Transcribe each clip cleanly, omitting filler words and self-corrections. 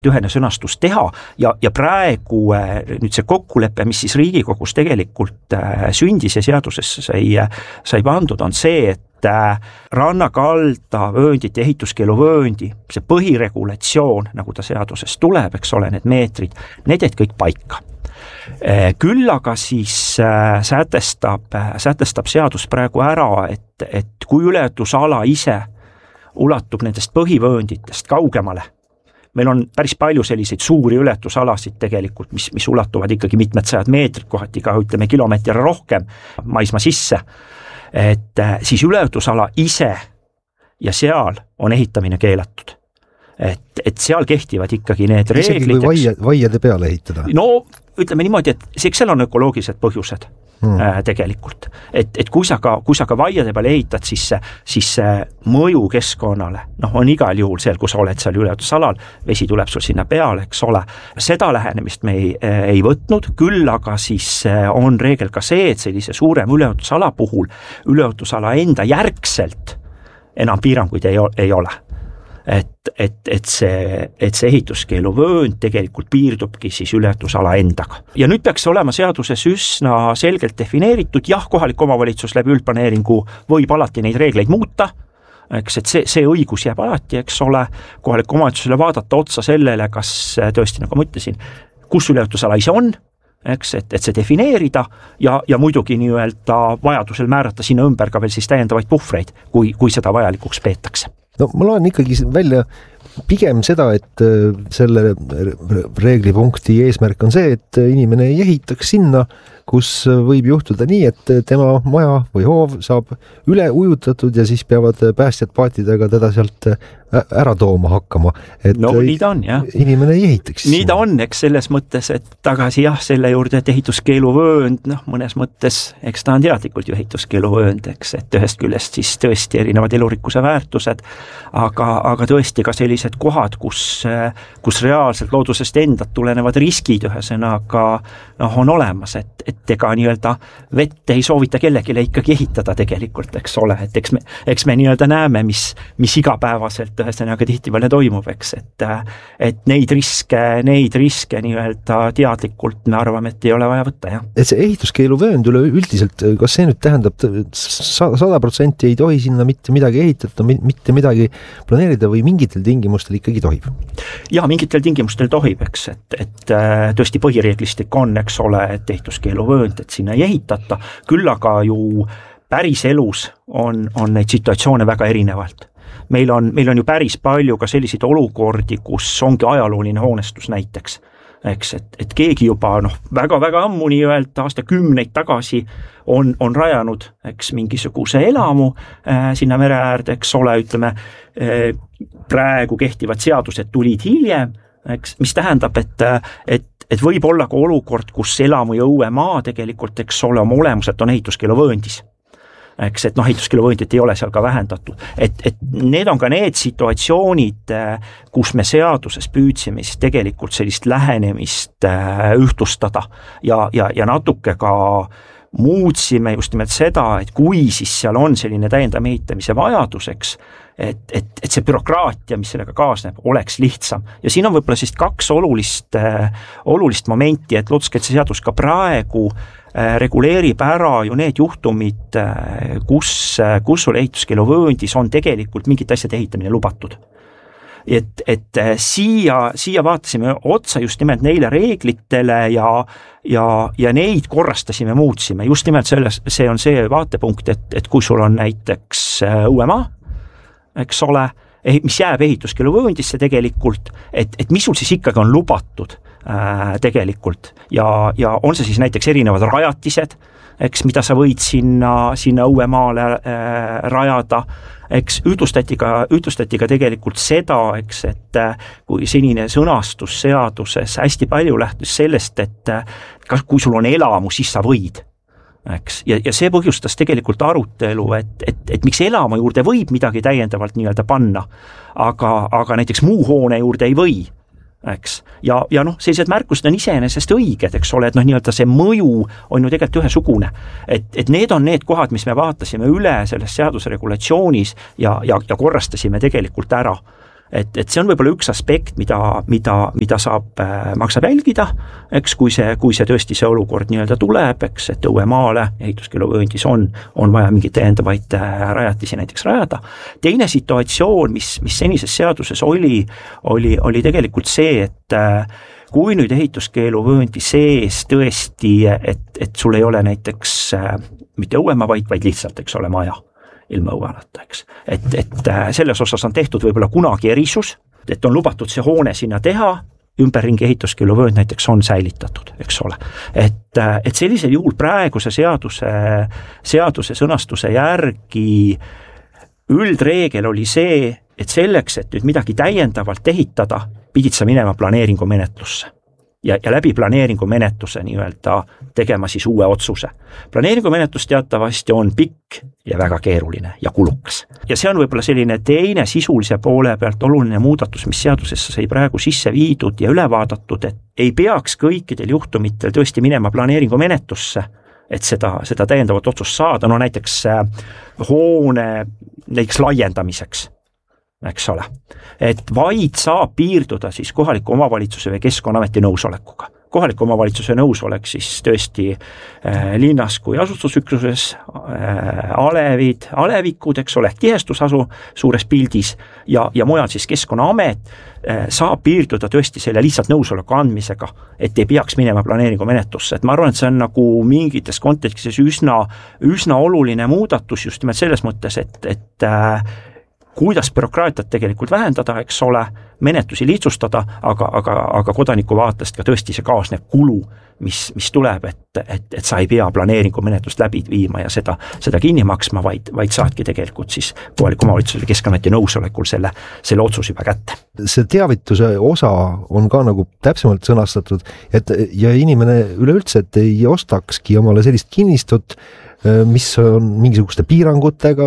ühene sõnastus teha ja praegu nüüd see kokkulepe, mis siis Riigikogus tegelikult sündis ja seadusesse sai pandud, on see, et rannakalda vööndit ja ehituskeeluvööndi, see põhiregulatsioon, nagu ta seadusest tuleb, eks ole, need meetrid, need jäid kõik paika. Küll aga siis sätestab seadus praegu ära, et kui ületusala ise ulatub nendest põhivöönditest kaugemale, meil on päris palju selliseid suuri ületusalasid tegelikult, mis ulatuvad ikkagi mitmed sajad meetrid, kohati ka ütleme kilomeetri rohkem maismaa sisse, et siis ületusala ise ja seal on ehitamine keelatud. Et seal kehtivad ikkagi need reeglid. Isegi kui vaiade peale ehitada? No ütleme niimoodi, et seal on ökoloogilised põhjused tegelikult. Et kui sa ka vaiade peale ehitad, siis mõju keskkonnale on igal juhul seal, kui sa oled seal ületusalal, vesi tuleb sul sinna peale, eks ole. Seda lähenemist me ei võtnud, küll aga siis on reegel ka see, et sellise suurem ületusala puhul ületusala enda järgselt enam piiranguid ei ole. Et see ehituskeeluvöönd tegelikult piirdubki siis ületusala endaga. Ja nüüd peaks olema seaduses üsna selgelt defineeritud, jah, kohalik omavalitsus läbi üldplaneeringu võib alati neid reegleid muuta, eks, et see õigus jääb alati, eks ole, kohalik omavalitsusele vaadata otsa sellele, kas tõesti, nagu ma ütlesin, kus ületusala ise on, eks, et see defineerida ja muidugi nii-öelda vajadusel määrata sinna ümber ka veel siis täiendavaid puhvreid, kui seda vajalikuks peetakse. No ma loen ikkagi välja pigem seda, et selle reeglipunkti eesmärk on see, et inimene ei ehitaks sinna, kus võib juhtuda nii, et tema maja või hoov saab üle ujutatud ja siis peavad päästjad paatidega teda sealt ära tooma hakkama. Et nii ta on, jah. Inimene ei ehitaks. Nii ta on, eks selles mõttes, et tagasi selle juurde, et ehituskeeluvöönd, mõnes mõttes, eks ta on teadlikult ju ehituskeeluvöönd, eks, et ühest küljest siis tõesti erinevad elurikkuse väärtused, aga tõesti ka sellised kohad, kus reaalselt loodusest endad tulenevad riskid ühesõnaga on olemas, et ega nii-öelda vett ei soovita kellegile ikkagi ehitada tegelikult, eks ole, et eks me nii-öelda näeme, mis igapäevaselt ühesõnaga tihtipeale toimub, eks, et neid riske nii-öelda teadlikult me arvame, et ei ole vaja võtta, jah. Et see ehituskeeluvöönd üleüldiselt, kas see nüüd tähendab 100% ei tohi sinna mitte midagi ehitada, mitte midagi planeerida või mingitel tingimustel ikkagi tohib? Ja mingitel tingimustel tohib, eks, et tõesti põhireeglistik on, eks ole, et ehituskeeluvöönd, et sinna ei ehitata, küll aga ju päris elus on neid situatsioone väga erinevalt. Meil on ju päris palju ka selliseid olukordi, kus ongi ajalooline hoonestus näiteks, eks, et keegi juba väga-väga ammu nii-öelda aastakümneid tagasi on rajanud, eks, mingisuguse elamu sinna mere äärde, eks ole, ütleme, praegu kehtivad seadused tulid hiljem, eks, mis tähendab, et võib olla ka olukord, kus elamu ja õuemaa tegelikult, eks ole, oma olemuselt on ehituskeeluvööndis. Eks, et ehituskeeluvööndit ei ole seal ka vähendatud. Et need on ka need situatsioonid, kus me seaduses püüdsime siis tegelikult sellist lähenemist ühtlustada ja natuke ka muutsime just nimelt seda, et kui siis seal on selline täiendav ehitamise vajaduseks, et see bürokraatia, mis sellega kaasneb, oleks lihtsam. Ja siin on võib-olla siis kaks olulist momenti, et looduskaitseseadus ka praegu reguleerib ära ju need juhtumid, kus sul ehituskeeluvööndis on tegelikult mingit asjade ehitamine lubatud. Et siia vaatasime otsa just nimelt neile reeglitele ja neid korrastasime, muutsime. Just nimelt see on see vaatepunkt, et kui sul on näiteks õuemaa, eks ole, mis jääb ehituskeeluvööndisse tegelikult, et mis sul siis ikkagi on lubatud tegelikult ja on see siis näiteks erinevad rajatised, eks, mida sa võid sinna õuemaale rajada, eks, ütlustati ka tegelikult seda, eks, et kui senine sõnastus seaduses hästi palju lähtus sellest, et kui sul on elamu, siis sa võid. Eks? Ja see põhjustas tegelikult arutelu, et miks elamu juurde võib midagi täiendavalt nii-öelda panna, aga näiteks muu hoone juurde ei või. Eks? Ja sellised märkused on iseenesest õiged, eks ole, et nii-öelda see mõju on ju tegelikult ühesugune. Et need on need kohad, mis me vaatasime üle selles seaduse regulatsioonis ja korrastasime tegelikult ära. et see on võib-olla üks aspekt, mida maksab jälgida, eks, kui see tõesti see olukord nii-öelda tuleb, eks, et õuemaale ehituskeeluvööndis on vaja mingeid täiendavaid rajatisi näiteks rajada. Teine situatsioon, mis senises seaduses oli tegelikult see, et kui nüüd ehituskeeluvööndi sees tõesti, et sul ei ole näiteks mitte õuemaa, vaid lihtsalt, eks ole, maja ilma õuealata, eks. Et selles osas on tehtud võib-olla kunagi erisus, et on lubatud see hoone sinna teha, ümberringi ehituskeeluvöönd näiteks on säilitatud, eks ole. Et sellisel juhul praeguse seaduse sõnastuse järgi üldreegel oli see, et selleks, et nüüd midagi täiendavalt ehitada, pidid sa minema planeeringumenetlusse. Ja läbi planeeringumenetluse nii-öelda tegema siis uue otsuse. Planeeringumenetlus teatavasti on pikk ja väga keeruline ja kulukas. Ja see on võib-olla selline teine sisulise poole pealt oluline muudatus, mis seadusesse sai praegu sisse viidud ja üle vaadatud, et ei peaks kõikidel juhtumitel tõesti minema planeeringumenetlusse, et seda täiendavat otsust saada, no näiteks hoone näiteks laiendamiseks, eks ole, et vaid saab piirduda siis kohaliku omavalitsuse või Keskkonnaameti nõusolekuga. Kohaliku omavalitsuse nõusolek siis tõesti linnas kui asustusüksuses, alevikud, eks ole, tihestusasu suures pildis ja mujal siis Keskkonnaamet saab piirduda tõesti selle lihtsalt nõusoleku andmisega, et ei peaks minema planeeringumenetlusse. Et ma arvan, et see on nagu mingites kontekstis üsna oluline muudatus just nimelt selles mõttes, et kuidas bürokraatiat tegelikult vähendada, eks ole, menetlusi lihtsustada, aga kodaniku vaatest ka tõesti see kaasneb kulu, mis tuleb, et sa ei pea planeeringumenetlust läbi viima ja seda kinni maksma, vaid saadki tegelikult siis kohaliku omavalitsuse Keskkonnaameti nõusolekul selle otsus juba kätte. See teavituse osa on ka nagu täpsemalt sõnastatud, ja inimene üleüldse, et ei ostakski omale sellist kinnistut, mis on mingisuguste piirangutega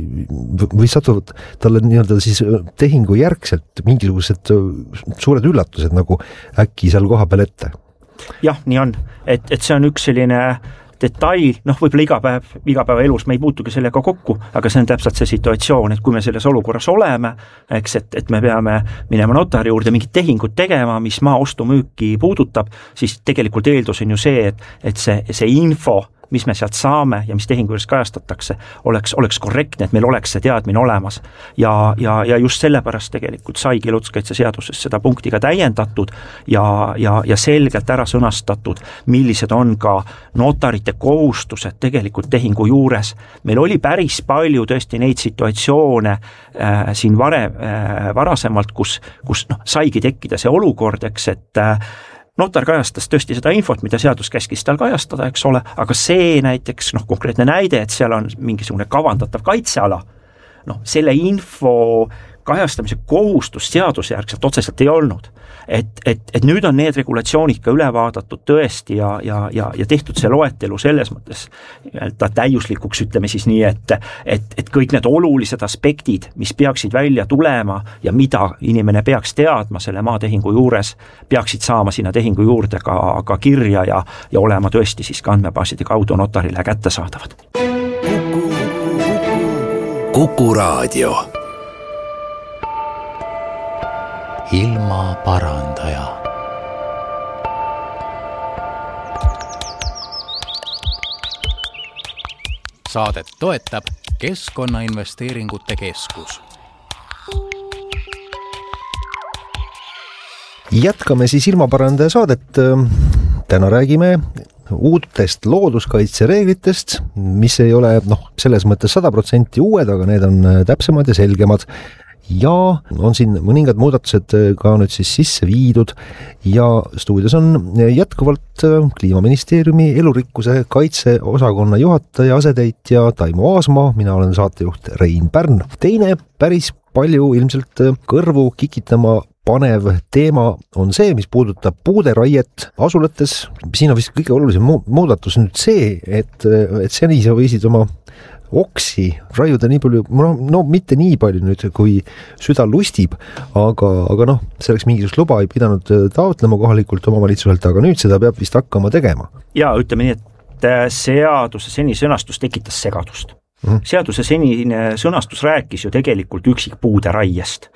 või satuvad talle nii-öelda siis tehingu järgselt mingisugused suured üllatused nagu äkki seal koha peal ette. Jah, nii on, et see on üks selline detail, võib-olla igapäeva elus me ei puutugi sellega kokku, aga see on täpselt see situatsioon, et kui me selles olukorras oleme, eks, et me peame minema notari juurde mingit tehingut tegema, mis maa ostumüüki puudutab, siis tegelikult eeldus on ju see, et see info, mis me sealt saame ja mis tehingu juures kajastatakse, oleks korrektne, et meil oleks see teadmine olemas. Ja just sellepärast tegelikult saigi looduskaitseseaduses seda punktiga täiendatud ja selgelt ära sõnastatud, millised on ka notarite kohustused tegelikult tehingu juures. Meil oli päris palju tõesti neid situatsioone siin varasemalt, kus saigi tekkida see olukord, eks, et notar kajastas tõesti seda infot, mida seadus käskis tal kajastada, eks ole, aga see näiteks, konkreetne näide, et seal on mingisugune kavandatav kaitseala, selle info kajastamise kohustus seadusjärgselt otseselt ei olnud. Et nüüd on need regulatsioonid ka üle vaadatud tõesti ja tehtud see loetelu selles mõttes täiuslikuks, ütleme siis nii, et kõik need olulised aspektid, mis peaksid välja tulema ja mida inimene peaks teadma selle maatehingu juures, peaksid saama sinna tehingu juurde ka kirja ja olema tõesti siis ka andmebaaside kaudu notarile kättesaadavad. Kuku Raadio. Ilma parandaja. Saadet toetab Keskkonnainvesteeringute Keskus. Jätkame siis ilmaparandaja saadet. Täna räägime uutest looduskaitsereeglitest, mis ei ole selles mõttes 100% uued, aga need on täpsemad ja selgemad. Ja on siin mõningad muudatused ka nüüd siis sisse viidud ja stuudios on jätkuvalt Kliimaministeeriumi elurikkuse kaitseosakonna juhataja asetäitja Taimo Aasmaa, mina olen saatejuht Rein Pärn. Teine päris palju ilmselt kõrvu kikitama panev teema on see, mis puudutab puuderaiet asulates. Siin on vist kõige olulisem muudatus nüüd see, et seni sa võisid oma oksi raiuda nii palju, mitte nii palju nüüd, kui süda lustib, aga selleks mingisugust luba ei pidanud taotlema kohalikult omavalitsuselt, aga nüüd seda peab vist hakkama tegema. Ja ütleme nii, et seaduse seni sõnastus tekitas segadust. Seaduse senine sõnastus rääkis ju tegelikult üksikpuude raiest.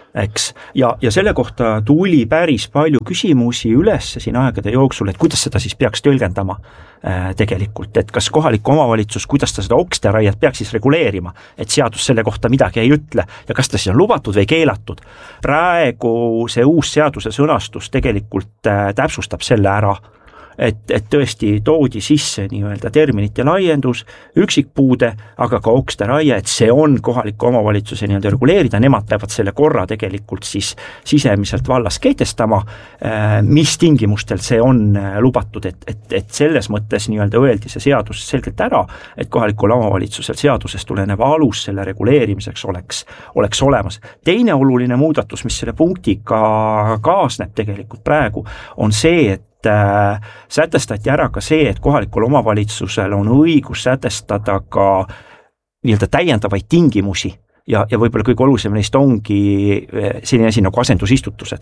eks, ja selle kohta tuli päris palju küsimusi üles siin aegade jooksul, et kuidas seda siis peaks tõlgendama tegelikult, et kas kohalik omavalitsus, kuidas ta seda oksteraiet peaks siis reguleerima, et seadus selle kohta midagi ei ütle ja kas ta siis on lubatud või keelatud. Praegu see uus seaduse sõnastus tegelikult täpsustab selle ära, et tõesti toodi sisse nii-öelda terminite laiendus, üksikpuude, aga ka oksteraie, et see on kohaliku omavalitsuse nii-öelda reguleerida, nemad peavad selle korra tegelikult siis sisemiselt vallas kehtestama, mis tingimustel see on lubatud, et selles mõttes nii-öelda öeldi see seadus selgelt ära, et kohalikul omavalitsusel seadusest tuleneva alus selle reguleerimiseks oleks olemas. Teine oluline muudatus, mis selle punktiga kaasneb tegelikult praegu, on see, et sätestati ära ka see, et kohalikul omavalitsusel on õigus sätestada ka nii-öelda täiendavaid tingimusi ja võib-olla kõige olulisem neist ongi selline asi nagu asendusistutused.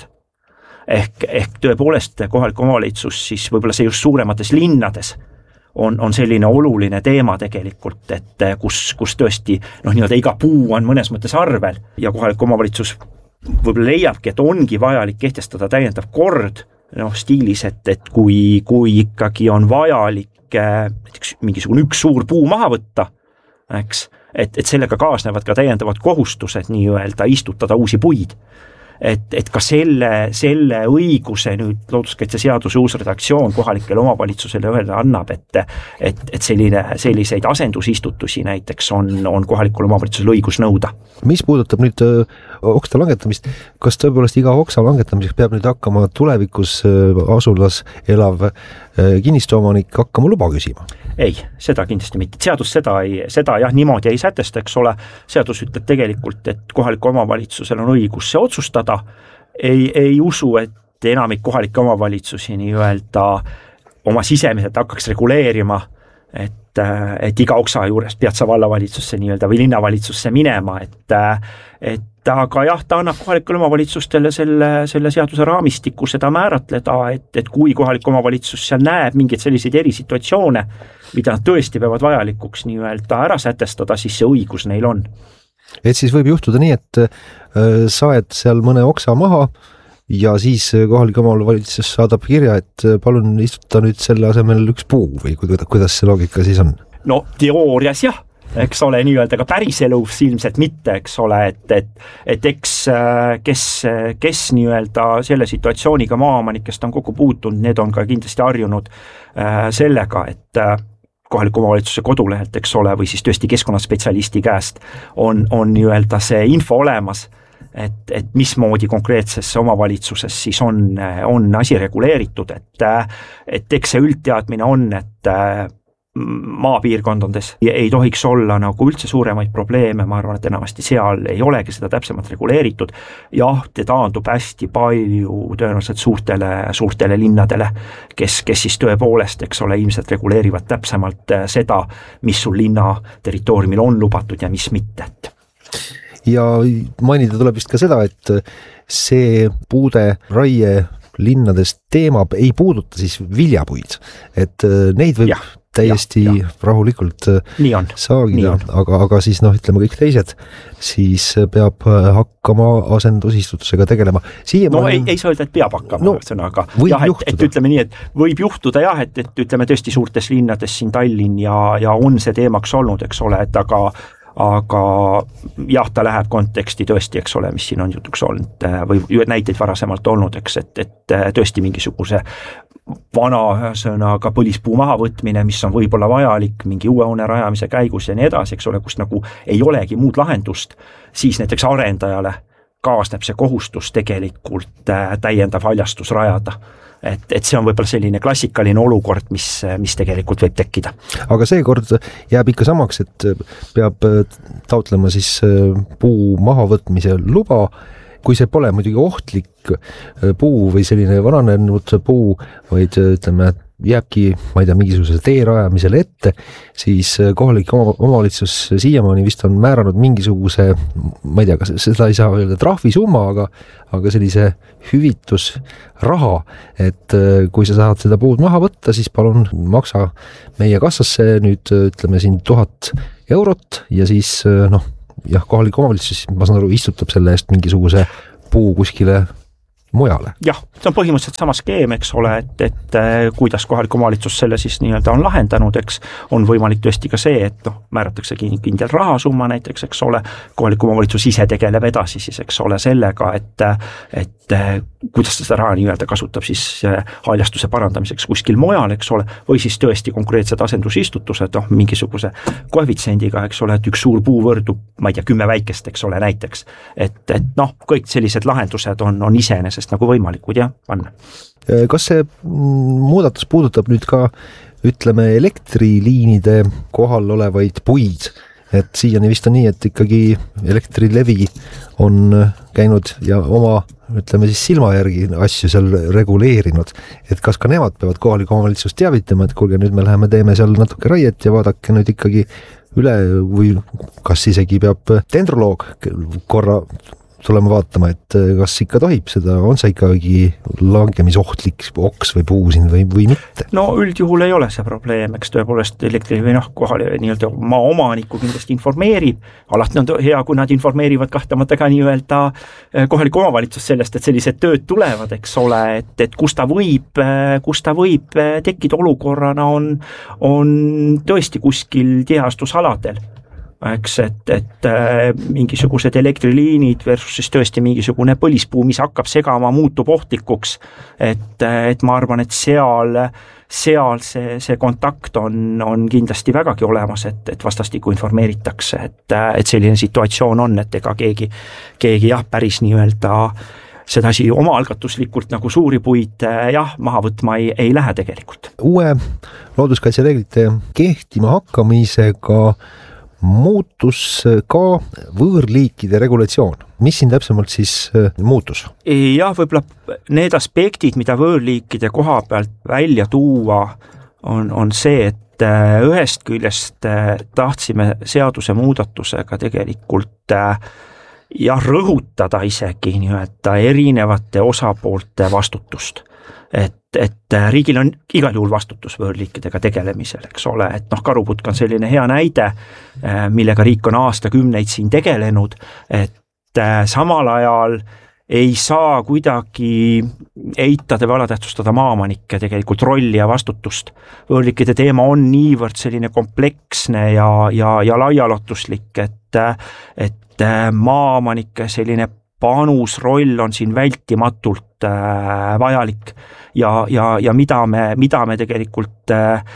Ehk tõepoolest kohalik omavalitsus siis võib-olla see just suuremates linnades on selline oluline teema tegelikult, et kus tõesti nii-öelda iga puu on mõnes mõttes arvel ja kohalik omavalitsus võib-olla leiabki, et ongi vajalik kehtestada täiendav kord stiilis, et kui ikkagi on vajalik näiteks mingisugune üks suur puu maha võtta, eks, et sellega kaasnevad ka täiendavad kohustused nii-öelda istutada uusi puid. Et ka selle õiguse nüüd looduskaitseseaduse uus redaktsioon kohalikele omavalitsusele öelda annab, et selliseid asendusistutusi näiteks on kohalikul omavalitsusel õigus nõuda. Mis puudutab nüüd oksta langetamist, kas tõepoolest iga oksa langetamiseks peab nüüd hakkama tulevikus asulas elav kinnistuomanik hakkama luba küsima? Ei, seda kindlasti mitte. Seadus seda jah niimoodi ei sätesta, eks ole. Seadus ütleb tegelikult, et kohaliku omavalitsusel on õigus see otsustada. Ei usu, et enamik kohalike omavalitsusi nii-öelda oma sisemiselt hakkaks reguleerima, et iga oksa juures pead sa vallavalitsusse nii-öelda või linnavalitsusse minema, et aga jah, ta annab kohalikele omavalitsustele selle seaduse raamistiku seda määratleda, et kui kohalik omavalitsus seal näeb mingeid selliseid erisituatsioone, mida nad tõesti peavad vajalikuks nii-öelda ära sätestada, siis see õigus neil on. Et siis võib juhtuda nii, et saed seal mõne oksa maha ja siis kohalik omavalitsus saadab kirja, et palun istuta nüüd selle asemel üks puu või kuidas see loogika siis on? No teoorias jah, eks ole, nii-öelda ka päris elus ilmselt mitte, eks ole, et eks kes nii-öelda selle situatsiooniga maaomanikest on kokku puutunud, need on ka kindlasti harjunud sellega, et kohaliku omavalitsuse kodulehelt, eks ole, või siis tõesti keskkonnaspetsialisti käest on nii-öelda see info olemas, et mismoodi konkreetsesse omavalitsuses siis on asi reguleeritud, et eks see üldteadmine on, et maapiirkondades ei tohiks olla nagu üldse suuremaid probleeme, ma arvan, et enamasti seal ei olegi seda täpsemalt reguleeritud. Jah, te taandub hästi palju tõenäoliselt suurtele linnadele, kes siis tõepoolest, eks ole, ilmselt reguleerivad täpsemalt seda, mis sul linna territooriumil on lubatud ja mis mitte. Ja mainida tuleb vist ka seda, et see puude raie linnades teema ei puuduta siis viljapuid, et neid võib täiesti rahulikult saagida, aga siis ütleme kõik teised, siis peab hakkama asendusistutusega tegelema. Ei saa öelda, et peab hakkama, sõnaga. Et ütleme nii, et võib juhtuda et ütleme tõesti suurtes linnades siin Tallinn ja on see teemaks olnud, eks ole, et aga jah, ta läheb konteksti tõesti, eks ole, mis siin on jutuks olnud või näiteid varasemalt olnud, eks, et tõesti mingisuguse vana sõnaga põlispuu mahavõtmine, mis on võib-olla vajalik mingi uue hoone rajamise käigus ja nii edasi, eks ole, kus nagu ei olegi muud lahendust, siis näiteks arendajale kaasneb see kohustus tegelikult täiendav haljastus rajada. Et see on võib-olla selline klassikaline olukord, mis tegelikult võib tekkida. Aga seekord jääb ikka samaks, et peab taotlema siis puu mahavõtmise luba, kui see pole muidugi ohtlik puu või selline vananenud puu, vaid ütleme, jääbki, ma ei tea, mingisuguse tee rajamisele ette, siis kohalik omavalitsus siiamaani vist on määranud mingisuguse, ma ei tea, kas seda ei saa öelda trahvisumma, aga sellise hüvitusraha, et kui sa saad seda puud maha võtta, siis palun maksa meie kassasse nüüd, ütleme siin 1000 eurot ja siis kohalik omavalitsus, ma saan aru, istutab selle eest mingisuguse puu kuskile mujale. Jah, see on põhimõtteliselt sama skeem, eks ole, et kuidas kohalik omavalitsus selle siis nii-öelda on lahendanud, eks on võimalik tõesti ka see, et määratakse kindel rahasumma näiteks, eks ole, kohalik omavalitsus ise tegeleb edasi siis, eks ole, sellega, et kuidas seda raha nii-öelda kasutab siis haljastuse parandamiseks kuskil mujal, eks ole, või siis tõesti konkreetsed asendusistutused, mingisuguse koefitsendiga, eks ole, et üks suur puu võrdub, ma ei tea, 10 väikest, eks ole, näiteks. Et kõik sellised lahendused on iseenesest nagu võimalikud panna. Kas see muudatus puudutab nüüd ka, ütleme, elektriliinide kohal olevaid puid? Et siiani vist on nii, et ikkagi Elektrilevi on käinud ja oma, ütleme siis silma järgi asju seal reguleerinud. Et kas ka nemad peavad kohaliku omavalitsust teavitama, et kuulge, nüüd me läheme teeme seal natuke raiet ja vaadake nüüd ikkagi üle või kas isegi peab dendroloog korra tulema vaatama, et kas ikka tohib seda, on see ikkagi langemisohtlik oks või puu siin või mitte? No üldjuhul ei ole see probleem, eks tõepoolest Elektrilevi kohale nii-öelda maa omaniku kindlasti informeerib, alati on hea, kui nad informeerivad kahtlemata ka nii-öelda kohalik omavalitsus sellest, et sellised tööd tulevad, eks ole, et kus ta võib tekkida olukorrana on tõesti kuskil tiheastusaladel. Eks, et mingisugused elektriliinid versus siis tõesti mingisugune põlispuu, mis hakkab segama, muutub ohtlikuks, et ma arvan, et seal see kontakt on kindlasti vägagi olemas, et vastastikku informeeritakse, et selline situatsioon on, et ega keegi päris nii-öelda seda asi omaalgatuslikult nagu suuri puid maha võtma ei lähe tegelikult. Uue looduskaitsereeglite kehtima hakkamisega muutus ka võõrliikide regulatsioon. Mis siin täpsemalt siis muutus? Jah, võib-olla need aspektid, mida võõrliikide koha pealt välja tuua, on see, et ühest küljest tahtsime seaduse muudatusega tegelikult rõhutada isegi nii-öelda erinevate osapoolte vastutust. Et riigil on igal juhul vastutus võõrliikidega tegelemisel, eks ole, et karuputk on selline hea näide, millega riik on aastakümneid siin tegelenud, et samal ajal ei saa kuidagi eitada või alatähtsustada maaomanikke tegelikult rolli ja vastutust. Võõrliikide teema on niivõrd selline kompleksne ja laialatuslik, et maaomanike selline panusroll on siin vältimatult vajalik ja mida me tegelikult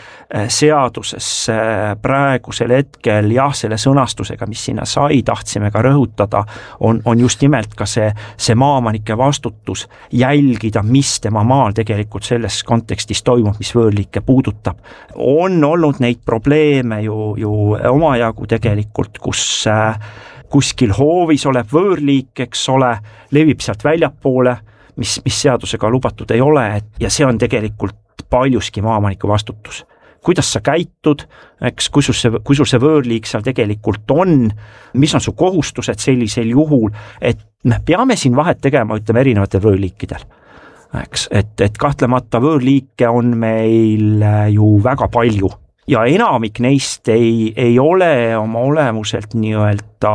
seaduses praegusel hetkel selle sõnastusega, mis sinna sai, tahtsime ka rõhutada, on just nimelt ka see maaomanike vastutus jälgida, mis tema maal tegelikult selles kontekstis toimub, mis võõrliike puudutab. On olnud neid probleeme ju omajagu tegelikult, kus kuskil hoovis olev võõrliik, eks ole, levib sealt väljapoole, mis seadusega lubatud ei ole, ja see on tegelikult paljuski maaomaniku vastutus. Kuidas sa käitud, eks, kui sul see võõrliik seal tegelikult on, mis on su kohustused sellisel juhul, et me peame siin vahet tegema, ütleme, erinevatel võõrliikidel. Eks, et kahtlemata võõrliike on meil ju väga palju. Ja enamik neist ei ole oma olemuselt nii-öelda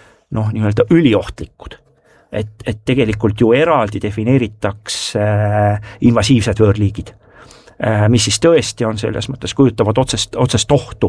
üliohtlikud. Et tegelikult ju eraldi defineeritakse invasiivsed võõrliigid, mis siis tõesti on selles mõttes kujutavad otsest ohtu.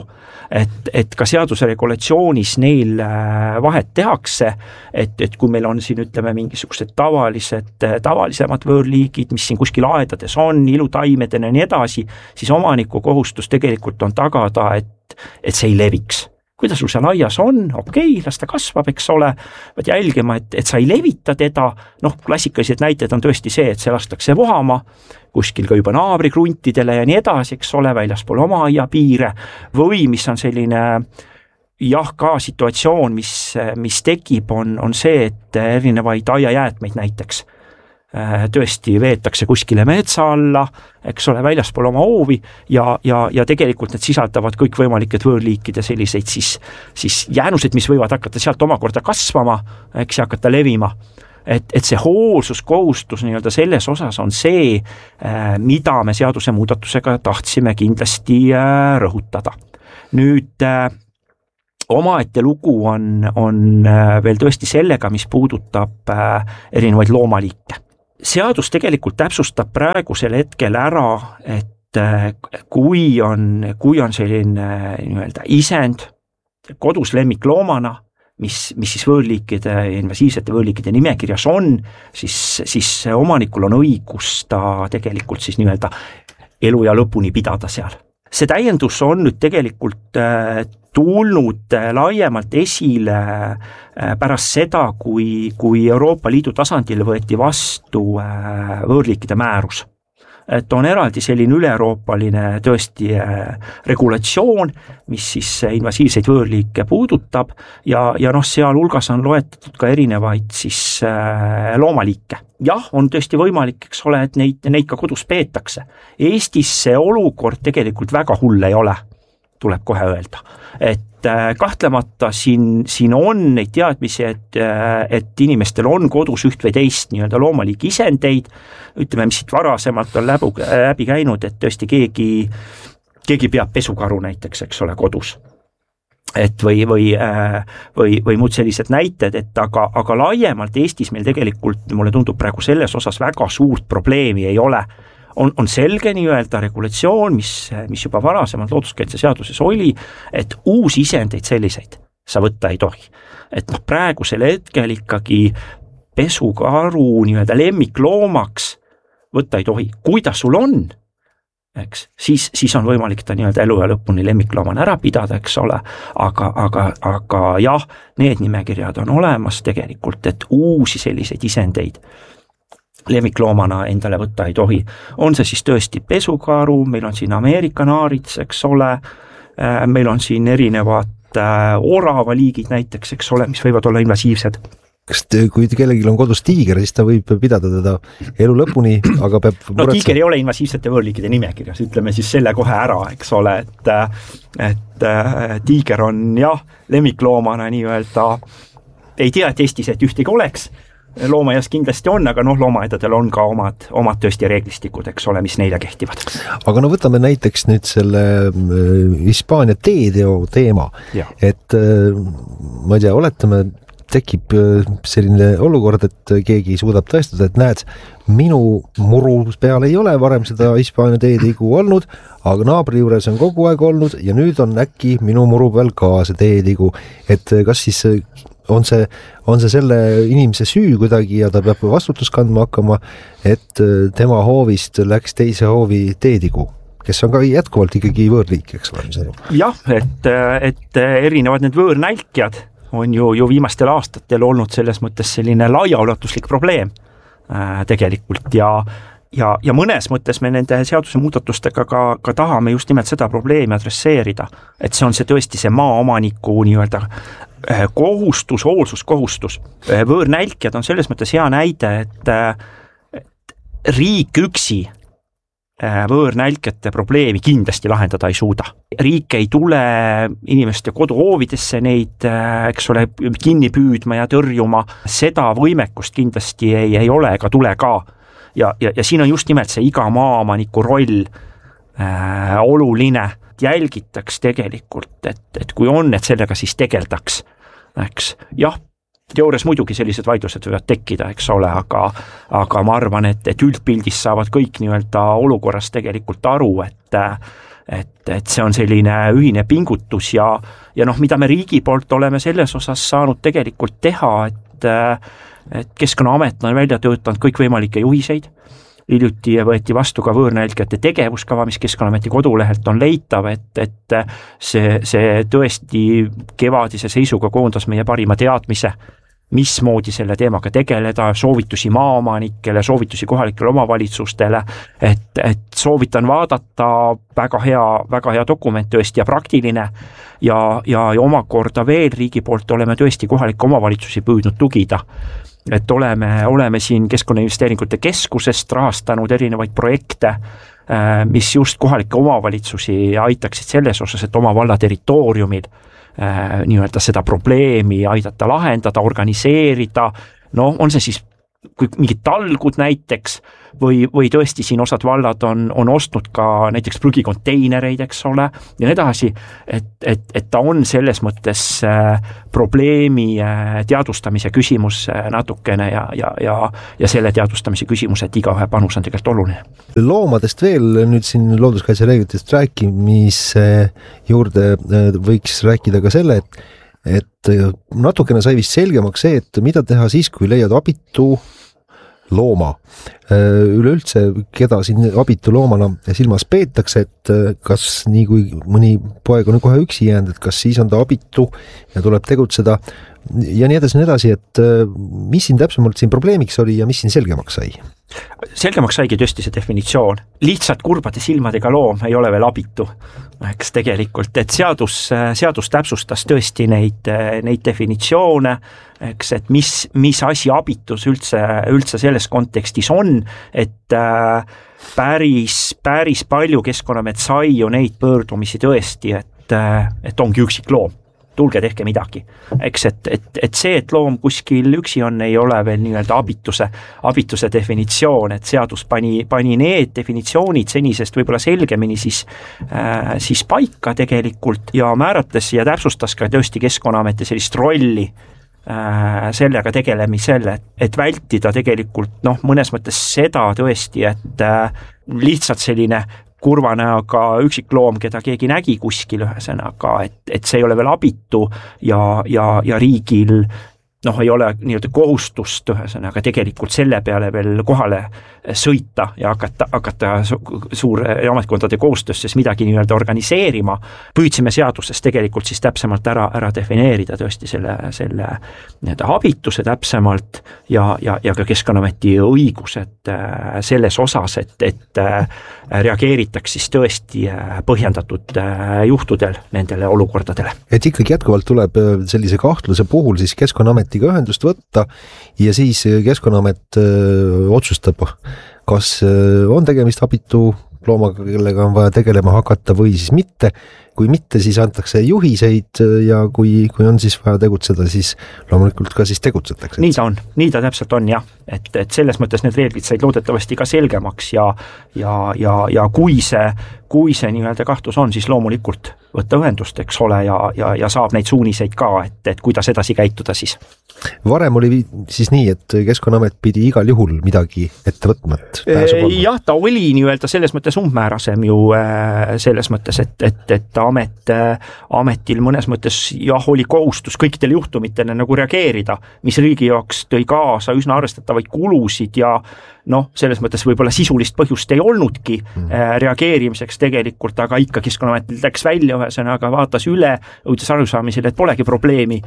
Et ka seaduse regulatsioonis neil vahet tehakse, et kui meil on siin ütleme mingisugused tavalisemad võõrliigid, mis siin kuskil aedades on, ilutaimedena ja nii edasi, siis omaniku kohustus tegelikult on tagada, et see ei leviks. Kuidas sul seal aias on, okei, las ta kasvab, eks ole, vaid jälgima, et sa ei levita teda, klassikalised näited on tõesti see, et see lastakse vohama, kuskil ka juba naabrikruntidele ja nii edasi, eks ole, väljaspool oma aia piire, või mis on selline ka situatsioon, mis tekib, on see, et erinevaid aiajäätmeid näiteks tõesti veetakse kuskile metsa alla, eks ole, väljaspool oma hoovi ja tegelikult need sisaldavad kõikvõimalikud võõrliikide selliseid siis jäänused, mis võivad hakata sealt omakorda kasvama, eks hakata levima. Et see hoolsuskohustus nii-öelda selles osas on see, mida me seaduse muudatusega tahtsime kindlasti rõhutada. Nüüd omaette lugu on veel tõesti sellega, mis puudutab erinevaid loomaliike. Seadus tegelikult täpsustab praegusel hetkel ära, et kui on selline nii-öelda isend kodus lemmikloomana, mis siis võõrliikide, invasiivsete võõrliikide nimekirjas on, siis omanikul on õigus ta tegelikult siis nii-öelda eluea lõpuni pidada seal. See täiendus on nüüd tegelikult tulnud laiemalt esile pärast seda, kui Euroopa Liidu tasandil võeti vastu võõrliikide määrus. Et on eraldi selline üle-euroopaline tõesti regulatsioon, mis siis invasiivseid võõrliike puudutab ja seal hulgas on loetletud ka erinevaid siis loomaliike. Jah, on tõesti võimalik, eks ole, et neid ka kodus peetakse. Eestis see olukord tegelikult väga hull ei ole, tuleb kohe öelda. Et kahtlemata siin on neid teadmisi, et inimestel on kodus üht või teist nii-öelda loomaliigi isendeid, ütleme, mis siit varasemalt on läbi käinud, et tõesti keegi peab pesukaru näiteks, eks ole, kodus. Et või muud sellised näited, et aga laiemalt Eestis meil tegelikult, mulle tundub praegu selles osas väga suurt probleemi ei ole. On selge nii-öelda regulatsioon, mis juba varasemalt looduskaitseseaduses oli, et uusi isendeid selliseid sa võtta ei tohi. Et praegusel hetkel ikkagi pesukaru nii-öelda lemmikloomaks võtta ei tohi. Kui ta sul on, eks, siis on võimalik ta nii-öelda elu ja lõpuni lemmikloomana ära pidada, eks ole, aga jah, need nimekirjad on olemas tegelikult, et uusi selliseid isendeid lemmikloomana endale võtta ei tohi. On see siis tõesti pesukaru, meil on siin Ameerika naarits, eks ole, meil on siin erinevad oravaliigid näiteks, eks ole, mis võivad olla invasiivsed. Kas kui kellelgi on kodus tiiger, siis ta võib pidada teda elu lõpuni, aga peab tiiger ei ole invasiivsete võõrliikide nimekirjas, ütleme siis selle kohe ära, eks ole, et tiiger on jah, lemmikloomana nii-öelda, ei tea, et Eestis, et ühtegi oleks, loomaaias kindlasti on, aga loomaaedadel on ka omad tõesti reeglistikud, eks ole, mis neile kehtivad. Aga võtame näiteks nüüd selle Hispaania teeteo teema, et ma ei tea, oletame, tekib selline olukord, et keegi suudab tõestada, et näed, minu muru peal ei ole varem seda Hispaania teetigu olnud, aga naabri juures on kogu aeg olnud ja nüüd on äkki minu muru peal ka see teetigu, et kas siis on see selle inimese süü kuidagi ja ta peab vastutus kandma hakkama, et tema hoovist läks teise hoovi teetigu, kes on ka jätkuvalt ikkagi võõrliik, eks ole? Jah, et erinevad need võõrnälkjad on ju viimastel aastatel olnud selles mõttes selline laiaulatuslik probleem tegelikult ja mõnes mõttes me nende seaduse muudatustega ka tahame just nimelt seda probleemi adresseerida, et see on see tõesti see maaomaniku nii-öelda kohustus, hoolsuskohustus. Võõrnälkjad on selles mõttes hea näide, et riik üksi võõrnälkjate probleemi kindlasti lahendada ei suuda. Riik ei tule inimeste koduhoovidesse neid, eks ole, kinni püüdma ja tõrjuma, seda võimekust kindlasti ei ole ega tule ka. Ja siin on just nimelt see iga maaomaniku roll oluline, jälgitaks tegelikult, et kui on, et sellega siis tegeldaks, eks, jah, teoorias muidugi sellised vaidlused võivad tekkida, eks ole, aga ma arvan, et üldpildis saavad kõik nii-öelda olukorras tegelikult aru, et see on selline ühine pingutus ja mida me riigi poolt oleme selles osas saanud tegelikult teha, et Keskkonnaamet on välja töötanud kõikvõimalikke juhiseid. Hiljuti võeti vastu ka võõrnälkjate tegevuskava, mis Keskkonnaameti kodulehelt on leitav, et see tõesti kevadise seisuga koondas meie parima teadmise, mismoodi selle teemaga tegeleda, soovitusi maaomanikele, soovitusi kohalikele omavalitsustele, et soovitan vaadata, väga hea dokument tõesti ja praktiline ja omakorda veel riigi poolt oleme tõesti kohalike omavalitsusi püüdnud tugida. Et oleme siin Keskkonnainvesteeringute Keskusest rahastanud erinevaid projekte, mis just kohalikke omavalitsusi aitaksid selles osas, et oma valla territooriumil nii-öelda seda probleemi aidata lahendada, organiseerida, on see siis kui mingid talgud näiteks või tõesti siin osad vallad on ostnud ka näiteks prügikonteinereid, eks ole, ja nii edasi, et ta on selles mõttes probleemi teadvustamise küsimus natukene ja selle teadvustamise küsimus, et igaühe panus on tegelikult oluline. Loomadest veel nüüd siin looduskaitsereeglitest rääkimise juurde võiks rääkida ka selle, et natukene sai vist selgemaks see, et mida teha siis, kui leiad abitu looma. Üleüldse, keda siin abitu loomana silmas peetakse, et kas nii kui mõni poeg on kohe üksi jäänud, et kas siis on ta abitu ja tuleb tegutseda ja nii edasi, et mis siin täpsemalt siin probleemiks oli ja mis siin selgemaks sai? Selgemaks saigi tõesti see definitsioon. Lihtsalt kurbade silmadega loom ei ole veel abitu, eks tegelikult, et seadus täpsustas tõesti neid definitsioone, eks, et mis asi abitus üldse selles kontekstis on, et päris palju Keskkonnaamet sai ju neid pöördumisi tõesti, et ongi üksik loom. Tulge tehke midagi. Eks, et see, et loom kuskil üksi on, ei ole veel nii-öelda abituse definitsioon, et seadus pani need definitsioonid senisest võib-olla selgemini siis paika tegelikult ja määrates ja täpsustas ka tõesti Keskkonnaameti sellist rolli sellega tegelemisel, et vältida tegelikult mõnes mõttes seda tõesti, et lihtsalt selline kurva näoga üksikloom, keda keegi nägi kuskil ühesõnaga, et see ei ole veel abitu ja riigil ei ole nii-öelda kohustust ühesõnaga tegelikult selle peale veel kohale sõita ja hakata suure ametkondade koostöös midagi nii-öelda organiseerima. Püüdsime seaduses tegelikult siis täpsemalt ära defineerida tõesti selle nii-öelda abituse täpsemalt ja ka Keskkonnaameti õigused selles osas, et reageeritaks siis tõesti põhjendatud juhtudel nendele olukordadele. Et ikkagi jätkuvalt tuleb sellise kahtluse puhul siis Keskkonnaametiga ühendust võtta ja siis Keskkonnaamet otsustab, kas on tegemist abitu loomaga, kellega on vaja tegelema hakata või siis mitte. Kui mitte, siis antakse juhiseid ja kui on siis vaja tegutseda, siis loomulikult ka siis tegutsetakse. Nii ta täpselt on jah, et selles mõttes need reeglid said loodetavasti ka selgemaks ja kui see nii-öelda kahtlus on, siis loomulikult võtta ühendust, eks ole, ja saab neid suuniseid ka, et kuidas edasi käituda siis. Varem oli siis nii, et Keskkonnaamet pidi igal juhul midagi ette võtma, et pääsu polnud. Jah, ta oli nii-öelda selles mõttes umbmäärasem ju selles mõttes, et ametil mõnes mõttes jah, oli kohustus kõikidele juhtumitele nagu reageerida, mis riigi jaoks tõi kaasa üsna arvestatavaid kulusid ja selles mõttes võib-olla sisulist põhjust ei olnudki reageerimiseks tegelikult, aga ikka Keskkonnaametil läks välja ühesõnaga, vaatas üle, jõudis arusaamisele, et polegi probleemi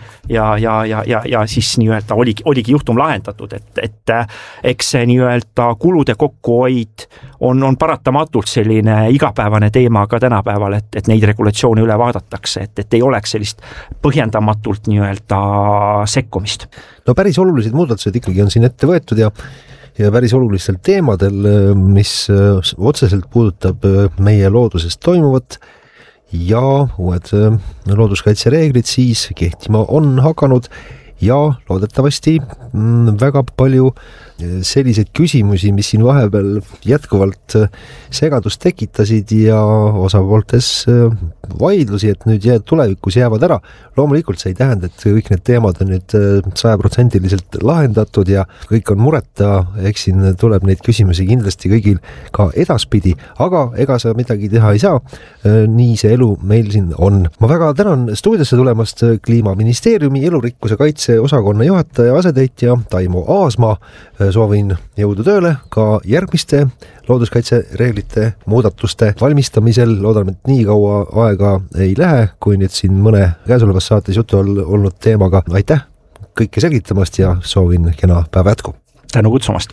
ja siis nii-öelda oligi juhtum lahendatud, et eks see nii-öelda kulude kokkuhoid on paratamatult selline igapäevane teema ka tänapäeval, et neid regulatsioone üle vaadatakse, et ei oleks sellist põhjendamatult nii-öelda sekkumist. No päris olulised muudatused ikkagi on siin ette võetud ja päris olulistel teemadel, mis otseselt puudutab meie looduses toimuvat ja uued looduskaitsereeglid siis kehtima on hakanud ja loodetavasti väga palju selliseid küsimusi, mis siin vahepeal jätkuvalt segadust tekitasid ja osapooltes vaidlusi, et nüüd tulevikus jäävad ära. Loomulikult see ei tähenda, et kõik need teemad on nüüd 100% lahendatud ja kõik on mureta, eks siin tuleb neid küsimusi kindlasti kõigil ka edaspidi, aga ega sa midagi teha ei saa. Nii see elu meil siin on. Ma väga tänan stuudiosse tulemast Kliimaministeeriumi elurikkuse kaitse osakonna juhataja asetäitja Taimo Aasmaa. Soovin jõudu tööle ka järgmiste looduskaitsereeglite muudatuste valmistamisel. Loodan, et nii kaua aega ei lähe, kui nüüd siin mõne käesolevas saates jutu olnud teemaga. Aitäh kõike selgitamast ja soovin kena päeva jätku. Tänu kutsumast.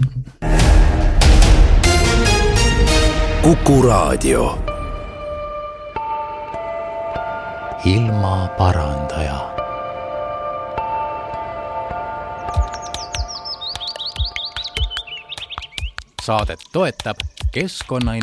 Kuku Raadio. Ilma parandaja. Saadet toetab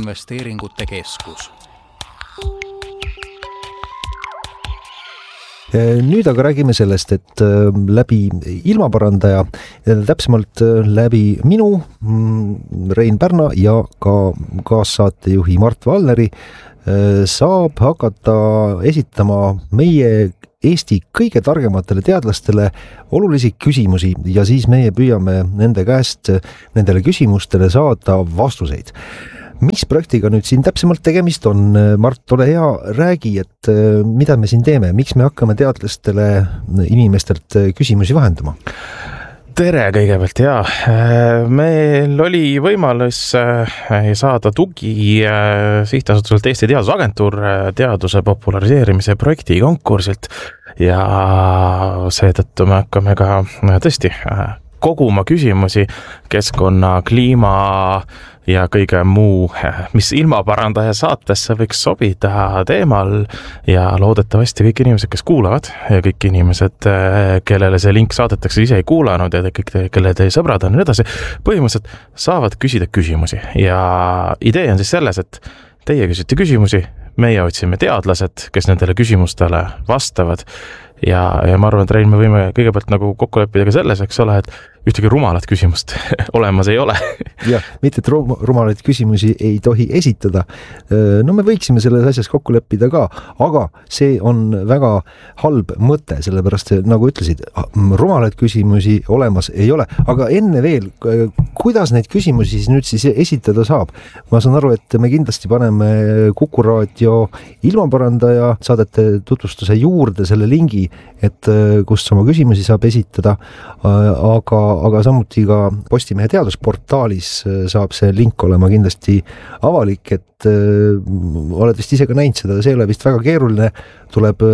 Keskkonnainvesteeringute Keskus. Nüüd aga räägime sellest, et läbi ilmaparandaja, täpsemalt läbi minu, Rein Pärna ja ka kaassaatejuhi Mart Valneri saab hakata esitama meie Eesti kõige targematele teadlastele olulisi küsimusi ja siis meie püüame nende käest nendele küsimustele saada vastuseid. Mis projektiga nüüd siin täpsemalt tegemist on? Mart, ole hea, räägi, et mida me siin teeme, miks me hakkame teadlastele inimestelt küsimusi vahendama? Tere kõigepealt, meil oli võimalus saada tugi sihtasutuselt Eesti Teadusagentuur teaduse populariseerimise projekti konkursilt ja seetõttu me hakkame ka tõesti koguma küsimusi keskkonna, kliima ja kõige muu, mis ilmaparandaja saatesse võiks sobida teemal ja loodetavasti kõik inimesed, kes kuulavad ja kõik inimesed, kellele see link saadetakse, ise ei kuulanud ja kõik, kelle teie sõbrad on ja nii edasi, põhimõtteliselt saavad küsida küsimusi ja idee on siis selles, et teie küsite küsimusi, meie otsime teadlased, kes nendele küsimustele vastavad ja ma arvan, et Rein, me võime kõigepealt nagu kokku leppida ka selles, eks ole, et ühtegi rumalat küsimust olemas ei ole. Jah, mitte et rumalaid küsimusi ei tohi esitada. No me võiksime selles asjas kokku leppida ka, aga see on väga halb mõte, sellepärast nagu ütlesid, rumalaid küsimusi olemas ei ole, aga enne veel, kuidas neid küsimusi nüüd siis esitada saab? Ma saan aru, et me kindlasti paneme Kuku Raadio ilmaparandaja saadete tutvustuse juurde selle lingi, et kust oma küsimusi saab esitada, aga samuti ka Postimehe teadusportaalis saab see link olema kindlasti avalik, et oled vist ise ka näinud seda, see ei ole vist väga keeruline, tuleb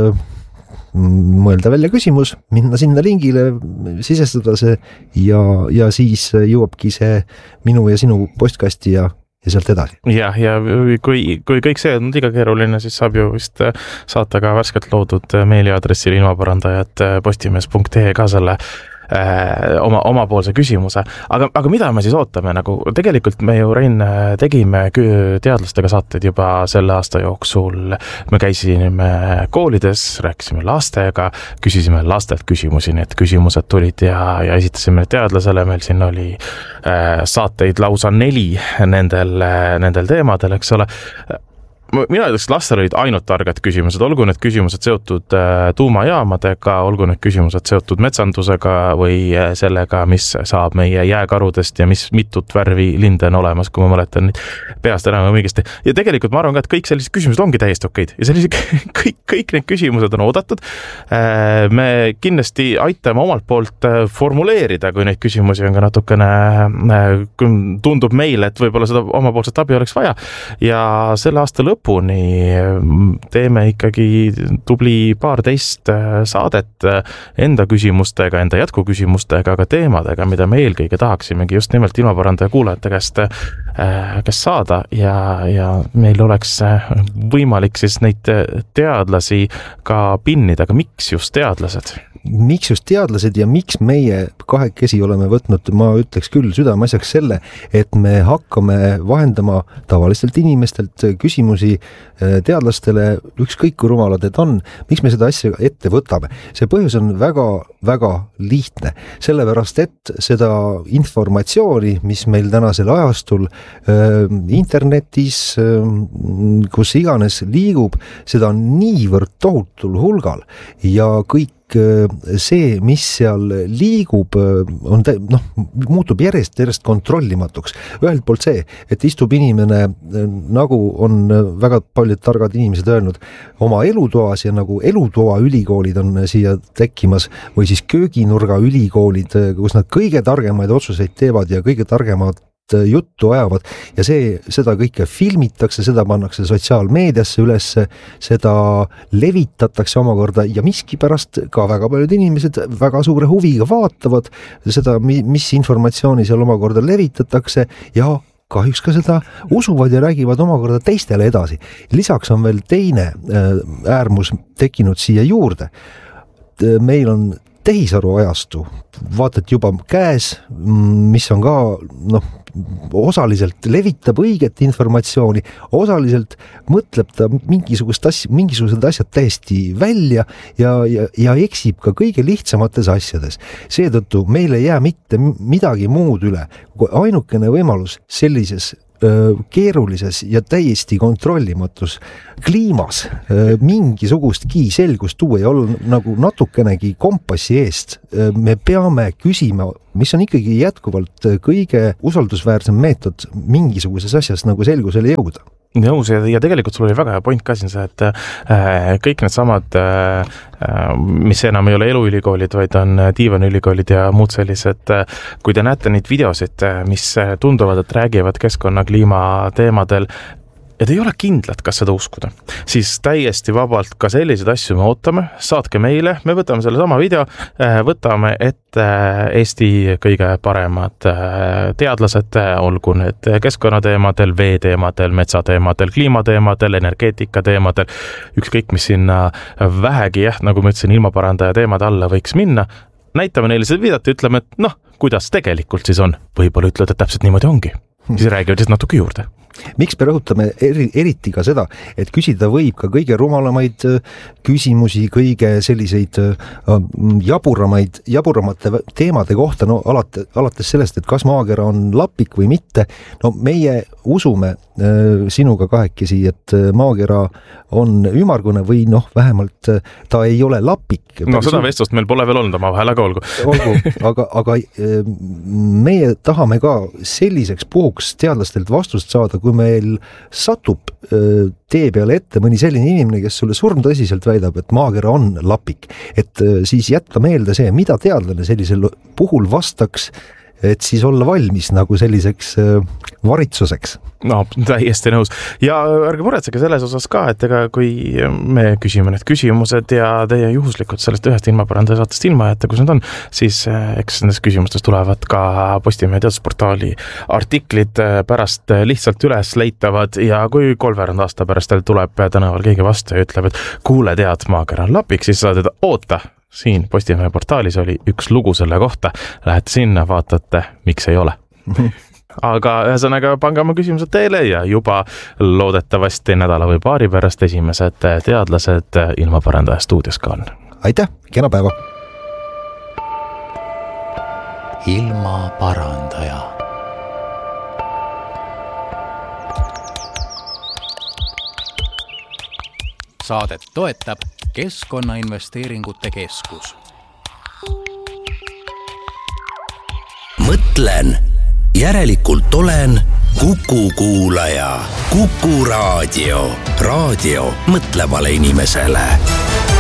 mõelda välja küsimus, minna sinna lingile, sisestada see ja siis jõuabki see minu ja sinu postkasti ja sealt edasi. Ja kui kõik see on liiga keeruline, siis saab ju vist saata ka värskelt loodud meiliaadressil ilmaparandajat postimees.ee ka selle omapoolse küsimuse. Aga mida me siis ootame? Nagu, tegelikult me ju, Rein, tegime teadlastega saateid juba selle aasta jooksul. Me käisime koolides, rääkisime lastega, küsisime lastelt küsimusi, need küsimused tulid ja esitasime teadlasele. Meil siin oli saateid lausa 4 nendel teemadel, eks ole. Mina ütleks, lastel olid ainult targad küsimused, olgu need küsimused seotud tuumajaamadega, olgu need küsimused seotud metsandusega või sellega, mis saab meie jääkarudest ja mis mitut värvi linde on olemas, kui ma mäletan peast enam õigesti. Ja tegelikult ma arvan ka, et kõik sellised küsimused ongi täiesti okeid ja kõik need küsimused on oodatud. Me kindlasti aitame omalt poolt formuleerida, kui neid küsimusi on ka natukene, tundub meile, et võib-olla seda omapoolset abi oleks vaja ja selle aasta lõpuni teeme ikkagi tubli 12 saadet enda küsimustega, enda jätkuküsimustega, aga teemadega, mida me eelkõige tahaksimegi just nimelt ilmaparandaja kuulajate käest saada ja meil oleks võimalik siis neid teadlasi ka pinnida, aga miks just teadlased? Miks just teadlased ja miks meie kahekesi oleme võtnud, ma ütleks küll südameasjaks selle, et me hakkame vahendama tavalistelt inimestelt küsimusi teadlastele, ükskõik kui rumalad need on, miks me seda asja ette võtame. See põhjus on väga, väga lihtne, sellepärast et seda informatsiooni, mis meil tänasel ajastul internetis, kus iganes liigub, seda on niivõrd tohutul hulgal ja kõik see, mis seal liigub, muutub järjest kontrollimatuks. Ühelt poolt see, et istub inimene, nagu on väga paljud targad inimesed öelnud, oma elutoas ja nagu elutoa ülikoolid on siia tekkimas või siis kööginurga ülikoolid, kus nad kõige targemaid otsuseid teevad ja kõige targemad juttu ajavad ja seda kõike filmitakse, seda pannakse sotsiaalmeediasse ülesse, seda levitatakse omakorda ja miskipärast ka väga paljud inimesed väga suure huviga vaatavad seda, mis informatsiooni seal omakorda levitatakse ja kahjuks ka seda usuvad ja räägivad omakorda teistele edasi. Lisaks on veel teine äärmus tekkinud siia juurde. Meil on tehisaru ajastu, vaatad juba käes, mis on ka osaliselt levitab õiget informatsiooni, osaliselt mõtleb ta mingisugused asjad täiesti välja ja eksib ka kõige lihtsamates asjades. Seetõttu meil ei jää mitte midagi muud üle. Ainukene võimalus sellises keerulises ja täiesti kontrollimatus kliimas mingisugustki selgust tuua ja olla nagu natukenegi kompassi eest. Me peame küsima, mis on ikkagi jätkuvalt kõige usaldusväärsem meetod mingisuguses asjas nagu selgusele jõuda. Nõus ja tegelikult sul oli väga hea point ka siin see, et kõik need samad, mis enam ei ole eluülikoolid, vaid on diivaniülikoolid ja muud sellised, kui te näete neid videosid, mis tunduvad, et räägivad keskkonna kliima teemadel, ja te ei ole kindlad, kas seda uskuda, siis täiesti vabalt ka selliseid asju me ootame, saatke meile, me võtame selle sama video, võtame ette Eesti kõige paremad teadlased, olgu need keskkonnateemadel, veeteemadel, metsateemadel, kliimateemadel, energeetikateemadel, ükskõik mis sinna vähegi, nagu ma ütlesin, ilmaparandaja teemade alla võiks minna, näitame neile seda videot ja ütleme, et kuidas tegelikult siis on, võib-olla ütled, et täpselt niimoodi ongi, siis räägivad siis natuke juurde. Miks me rõhutame eriti ka seda, et küsida võib ka kõige rumalamaid küsimusi, kõige selliseid jaburamate teemade kohta, alates sellest, et kas maakera on lapik või mitte. Meie usume sinuga kahekesi, et maakera on ümmargune või vähemalt ta ei ole lapik. Seda vestlust meil pole veel olnud oma vahel, aga olgu. aga meie tahame ka selliseks puhuks teadlastelt vastust saada, kui meil satub tee peale ette mõni selline inimene, kes sulle surmtõsiselt väidab, et maakera on lapik. Et siis jätta meelde see, mida teadlane sellisel puhul vastaks, et siis olla valmis nagu selliseks varitsuseks. Täiesti nõus. Ja ärge muretsege selles osas ka, et kui me küsime need küsimused ja teie juhuslikult sellest ühest ilmaparandaja saatest ilma jätta, kus need on, siis eks nendest küsimustest tulevad ka Postimehe teadusportaali artiklid pärast lihtsalt üles leitavad ja kui 3 aasta pärast tuleb tänaval keegi vastu ja ütleb, et kuule tead, maakera on lapik, siis saad oota. Siin Postimehe portaalis oli üks lugu selle kohta, lähete sinna, vaatate, miks ei ole. Aga ühesõnaga pange oma küsimused teile ja juba loodetavasti nädala või paari pärast esimesed teadlased ilmaparandaja stuudios ka on. Aitäh, kena päeva! Ilmaparandaja. Saadet toetab Keskkonnainvesteeringute Keskus. Mõtlen, järelikult olen Kuku kuulaja. Kuku raadio. Raadio mõtlevale inimesele.